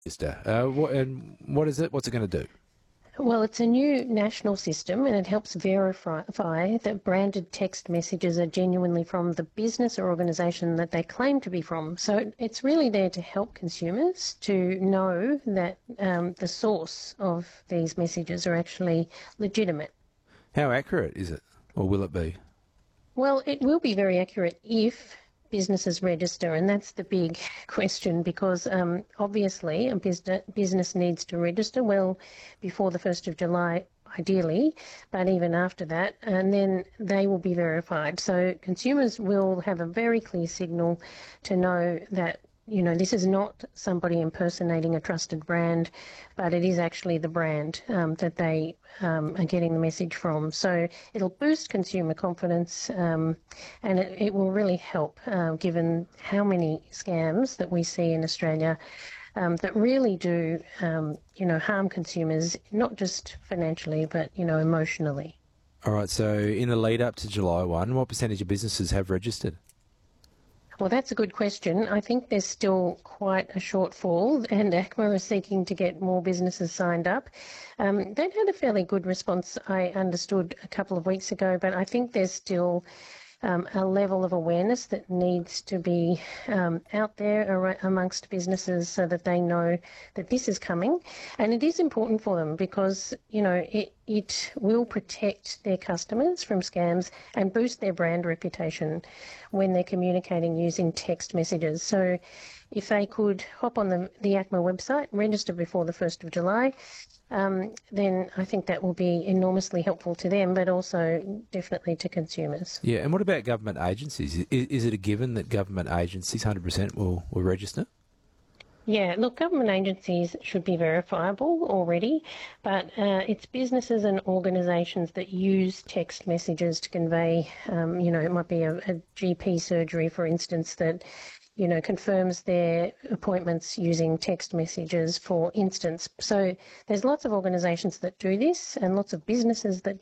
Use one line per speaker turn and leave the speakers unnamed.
What is it? What's it going to do?
Well, it's a new national system and it helps verify that branded text messages are genuinely from the business or organisation that they claim to be from. So it's really there to help consumers to know that the source of these messages are actually legitimate.
How accurate is it, or will it be?
Well, it will be very accurate if businesses register, and that's the big question because obviously a business needs to register well before the 1st of July, ideally, but even after that, and then they will be verified. So consumers will have a very clear signal to know that this is not somebody impersonating a trusted brand, but it is actually the brand that they are getting the message from. So it'll boost consumer confidence and it will really help given how many scams that we see in Australia that really do, harm consumers, not just financially, but, emotionally.
All right, so in the lead up to July 1, what percentage of businesses have registered?
Well, that's a good question. I think there's still quite a shortfall, and ACMA is seeking to get more businesses signed up. They've had a fairly good response, I understood, a couple of weeks ago, but I think there's still a level of awareness that needs to be out there amongst businesses so that they know that this is coming. And it is important for them because, it will protect their customers from scams and boost their brand reputation when they're communicating using text messages. So if they could hop on the ACMA website, register before the 1st of July, then I think that will be enormously helpful to them, but also definitely to consumers.
Yeah, and what about government agencies? Is it a given that government agencies 100% will register?
Yeah, look, government agencies should be verifiable already, but it's businesses and organisations that use text messages to convey, it might be a GP surgery, for instance, that confirms their appointments using text messages, for instance. So there's lots of organisations that do this and lots of businesses that